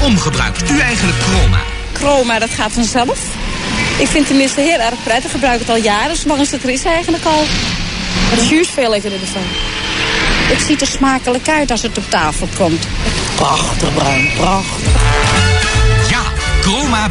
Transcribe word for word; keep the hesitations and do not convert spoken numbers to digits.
waarom gebruikt u eigenlijk Chroma? Chroma, dat gaat vanzelf. Ik vind het tenminste heel erg prettig. Ik gebruik het al jaren, zolang als het er is eigenlijk al. Het is juist veel lekkerder ervan. Het ziet er smakelijk uit als het op tafel komt. Prachtig bruin, prachtig. Ja, Chroma